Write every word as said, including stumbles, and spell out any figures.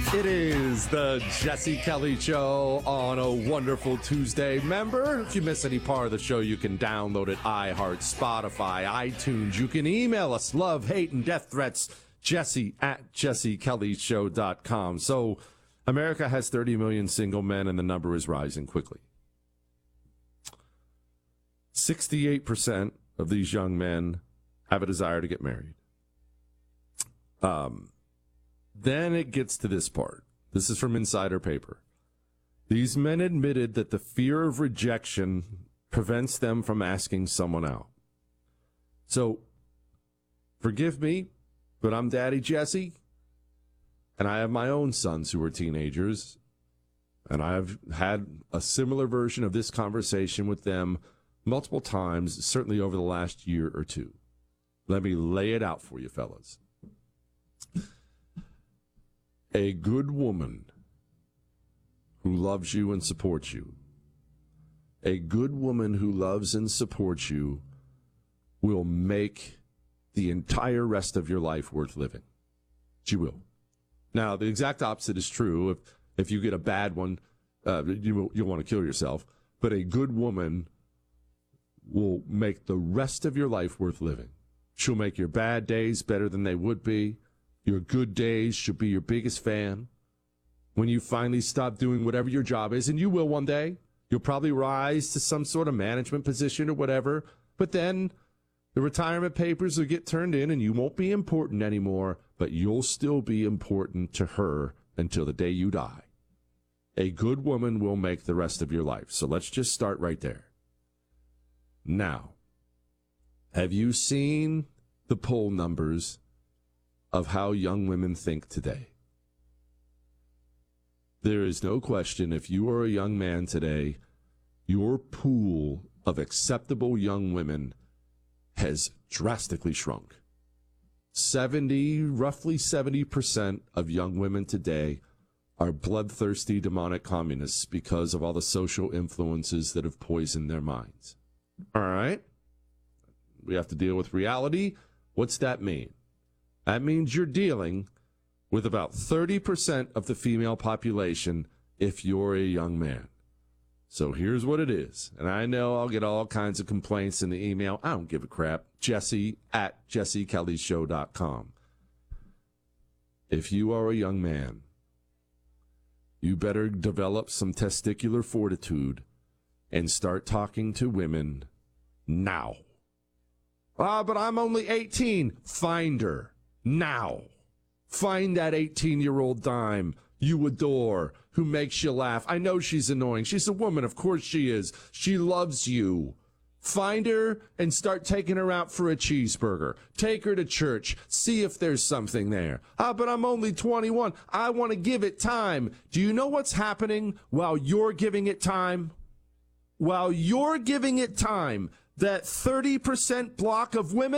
It is the Jesse Kelly Show on a wonderful Tuesday. Remember, if you miss any part of the show, you can download it, iHeart, Spotify, iTunes. You can email us, love, hate, and death threats, Jesse at jesse kelly show dot com. So America has thirty million single men, and the number is rising quickly. sixty-eight percent of these young men have a desire to get married. Um... Then it gets to this part. This is from Insider Paper. These men admitted that the fear of rejection prevents them from asking someone out. So, forgive me, but I'm Daddy Jesse, and I have my own sons who are teenagers, and I've had a similar version of this conversation with them multiple times, certainly over the last year or two. Let me lay it out for you, fellas. A good woman who loves you and supports you, a good woman who loves and supports you will make the entire rest of your life worth living. She will. Now, the exact opposite is true. If if you get a bad one, uh, you, you'll want to kill yourself. But a good woman will make the rest of your life worth living. She'll make your bad days better than they would be. Your good days should be your biggest fan. When you finally stop doing whatever your job is, and you will one day, you'll probably rise to some sort of management position or whatever, but then the retirement papers will get turned in and you won't be important anymore, but you'll still be important to her until the day you die. A good woman will make the rest of your life. So let's just start right there. Now, have you seen the poll numbers of how young women think today? There is no question, if you are a young man today, your pool of acceptable young women has drastically shrunk. seventy, roughly seventy percent of young women today are bloodthirsty demonic communists because of all the social influences that have poisoned their minds. All right? We have to deal with reality. What's that mean? That means you're dealing with about thirty percent of the female population if you're a young man. So here's what it is. And I know I'll get all kinds of complaints in the email. I don't give a crap. Jesse at jesse kelly show dot com. If you are a young man, you better develop some testicular fortitude and start talking to women now. Ah, but I'm only eighteen. Find her. Now, find that eighteen-year-old dime you adore who makes you laugh. I know she's annoying. She's a woman. Of course she is. She loves you. Find her and start taking her out for a cheeseburger. Take her to church. See if there's something there. Ah, but I'm only twenty-one. I want to give it time. Do you know what's happening while you're giving it time? While you're giving it time, that thirty percent block of women